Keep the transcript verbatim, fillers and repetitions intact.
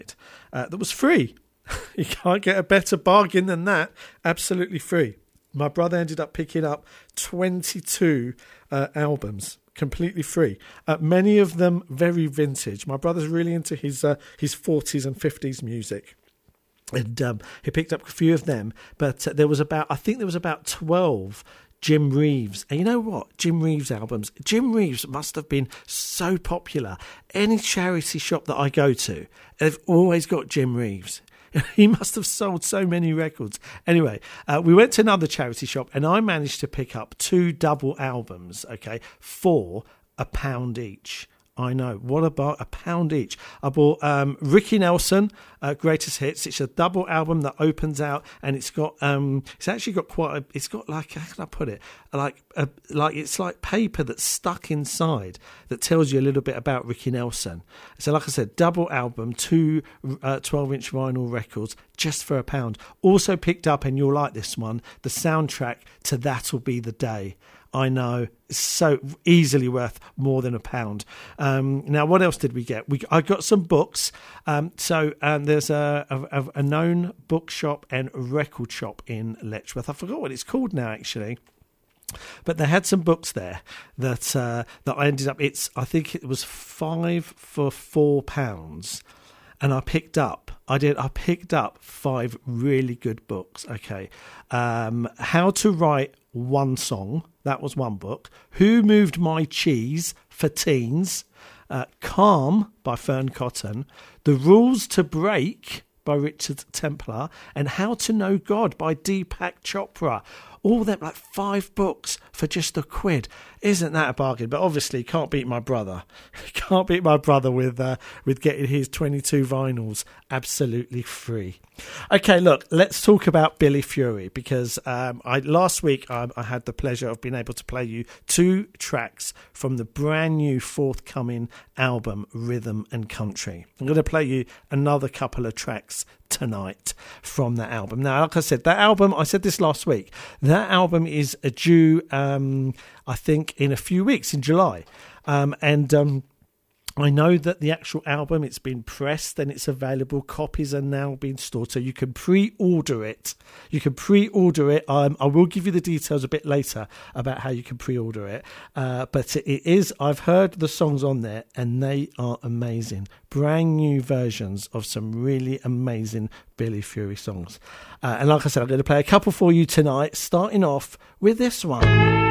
uh, that was free. You can't get a better bargain than that. Absolutely free. My brother ended up picking up twenty-two uh, albums completely free. Uh, many of them very vintage. My brother's really into his uh, his forties and fifties music. And um, he picked up a few of them. But uh, there was about, I think there was about twelve Jim Reeves. And you know what? Jim Reeves albums. Jim Reeves must have been so popular. Any charity shop that I go to, they've always got Jim Reeves. He must have sold so many records. Anyway, uh, we went to another charity shop and I managed to pick up two double albums, okay, for a pound each. I know. What about a pound each? I bought um, Ricky Nelson, uh, Greatest Hits. It's a double album that opens out, and it's got um, it's actually got quite a. It's got like, how can I put it? Like a, like it's like paper that's stuck inside that tells you a little bit about Ricky Nelson. So, like I said, double album, two uh, twelve-inch vinyl records, just for a pound. Also picked up, and you'll like this one, the soundtrack to That'll Be the Day. I know, it's so easily worth more than a pound. Um, now, what else did we get? We I got some books. Um, so um, there's a, a, a known bookshop and record shop in Letchworth. I forgot what it's called now, actually. But they had some books there that uh, that I ended up. It's I think it was five for four pounds. And I picked up, I did, I picked up five really good books, okay. Um, How to Write One Song, that was one book. Who Moved My Cheese for Teens. Uh, Calm by Fern Cotton. The Rules to Break by Richard Templar. And How to Know God by Deepak Chopra. All them, like five books for just a quid. Isn't that a bargain? But obviously can't beat my brother. Can't beat my brother with uh, with getting his twenty-two vinyls absolutely free. Okay, look, let's talk about Billy Fury, because um, I last week I, I had the pleasure of being able to play you two tracks from the brand new forthcoming album, Rhythm and Country. I'm going to play you another couple of tracks tonight from that album. Now, like I said, that album, I said this last week, that album is due, um, I think, in a few weeks, in July. Um, and um, I know that the actual album, it's been pressed and it's available. Copies are now being stored, so you can pre-order it. You can pre-order it. Um, I will give you the details a bit later about how you can pre-order it. Uh, but it is, I've heard the songs on there and they are amazing. Brand new versions of some really amazing Billy Fury songs. Uh, and like I said, I'm going to play a couple for you tonight, starting off with this one.